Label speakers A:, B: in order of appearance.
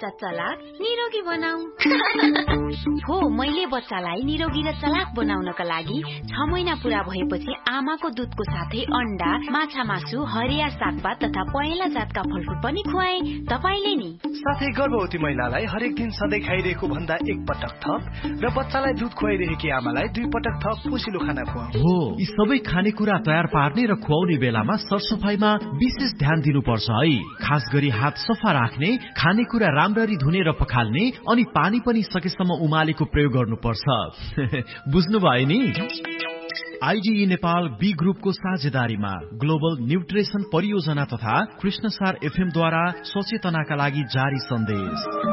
A: बच्चा चलाक निरोगी बनाऊ। हो, मैले बच्चालाई निरोगी र चलाक बनाउनका लागि 6 महिना पूरा भएपछि आमाको दूधको साथै अण्डा, माछा मासु, हरिया सागपात तथा पहेँला जातका फलफुल पनि खुवाए। तपाईले नि?
B: साथै गर्भवती महिलालाई हरेक दिन सधैँ खाइरहेको भन्दा एक पटक थप र बच्चालाई दूध खुवाइरहेकी आमालाई 2 पटक थप पोसिलो खाना खुवाऊ।
C: हो, यी सबै खानेकुरा तयार पार्ने र खुवाउने बेलामा सरसफाइमा विशेष ध्यान दिनुपर्छ है। खास गरी हात सफा राख्ने, खानेकुरा राम्ररी धुने र पखाल्ने अनि पानी पनि सकेसम्म उमालेको प्रयोग गर्नुपर्छ। बुझ्नुभयो नि? आईडीई नेपाल बी ग्रुपको साझेदारीमा ग्लोबल न्यूट्रिसन परियोजना तथा कृष्णसार एफएम द्वारा सचेतनाका लागि जारी सन्देश।